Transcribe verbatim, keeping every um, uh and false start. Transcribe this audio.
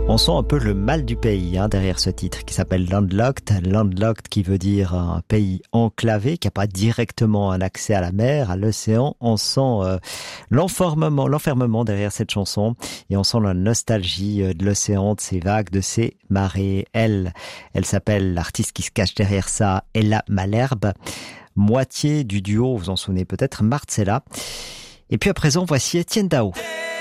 On sent un peu le mal du pays hein, derrière ce titre qui s'appelle Landlocked. Landlocked qui veut dire un pays enclavé, qui n'a pas directement un accès à la mer, à l'océan. On sent euh, l'enfermement, l'enfermement derrière cette chanson et on sent la nostalgie euh, de l'océan, de ses vagues, de ses marées. Elle, elle s'appelle, l'artiste qui se cache derrière ça, Ella Malherbe, moitié du duo, vous vous en souvenez peut-être, Marcella. Et puis à présent, voici Etienne Dao.